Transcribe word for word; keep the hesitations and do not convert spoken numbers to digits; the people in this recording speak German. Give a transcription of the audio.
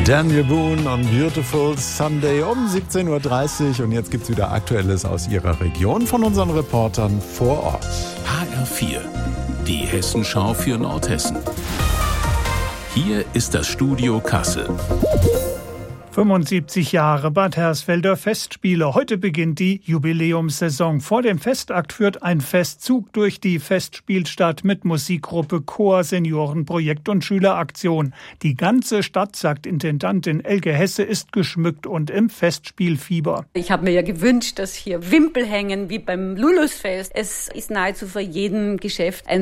Daniel Boone on Beautiful Sunday um siebzehn Uhr dreißig. Und jetzt gibt's wieder Aktuelles aus Ihrer Region von unseren Reportern vor Ort. H R vier, die Hessenschau für Nordhessen. Hier ist das Studio Kassel. fünfundsiebzig Jahre Bad Hersfelder Festspiele. Heute beginnt die Jubiläumssaison. Vor dem Festakt führt ein Festzug durch die Festspielstadt mit Musikgruppe, Chor, Seniorenprojekt und Schüleraktion. Die ganze Stadt, sagt Intendantin Elke Hesse, ist geschmückt und im Festspielfieber. Ich habe mir ja gewünscht, dass hier Wimpel hängen wie beim Lulusfest. Es ist nahezu für jeden Geschäft ein